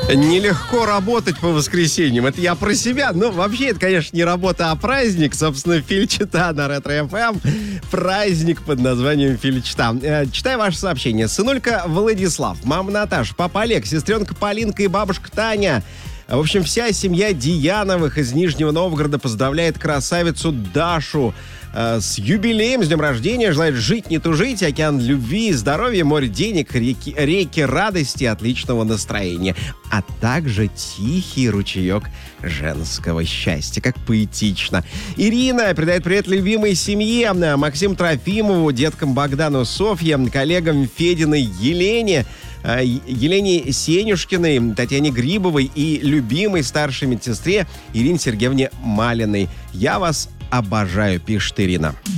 Нелегко работать по воскресеньям. Это я про себя. Ну, вообще, это, конечно, не работа, а праздник. Собственно, Фильчета на Ретро-ФМ. Праздник под названием Фильчета. Читаю ваше сообщение. Сынулька Владислав, мама Наташа, папа Олег, сестренка Полинка и бабушка Таня. В общем, вся семья Дияновых из Нижнего Новгорода поздравляет красавицу Дашу с юбилеем, с днем рождения. Желает жить, не тужить, океан любви, здоровья, море денег, реки радости, отличного настроения. А также тихий ручеек женского счастья. Как поэтично. Ирина передает привет любимой семье. Максиму Трофимову, деткам Богдану, Софье, коллегам Фединой Елене, Елене Сенюшкиной, Татьяне Грибовой и любимой старшей медсестре Ирине Сергеевне Малиной. Я вас обожаю, пишет Ирина.